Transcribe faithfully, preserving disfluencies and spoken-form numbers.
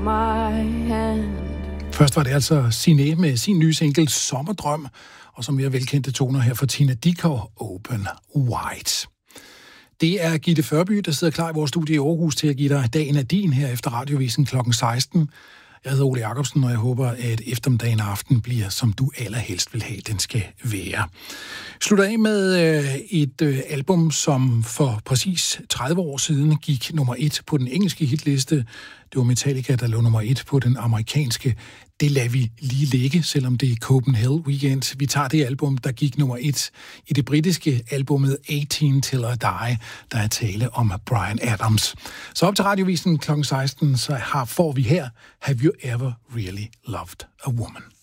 Først var det altså Signe med sin nye single Sommerdrøm, og som mere velkendte toner her fra Tina Dickow, Open Wide. Det er Gitte Førby, der sidder klar i vores studie i Aarhus til at give dig dagen af din her efter radiovisen klokken seksten. Jeg hedder Ole Jacobsen, og jeg håber, at eftermiddagen og aften bliver, som du allerhelst vil have, den skal være. Slutter af med øh, et øh, album, som for præcis tredive år siden gik nummer et på den engelske hitliste. Det var Metallica, der lå nummer et på den amerikanske. Det lader vi lige ligge, selvom det er Copenhagen Weekend. Vi tager det album, der gik nummer et i det britiske albumet atten Till I Die, der er tale om Bryan Adams. Så op til radiovisen klokken seksten, så har, får vi her Have You Ever Really Loved a Woman?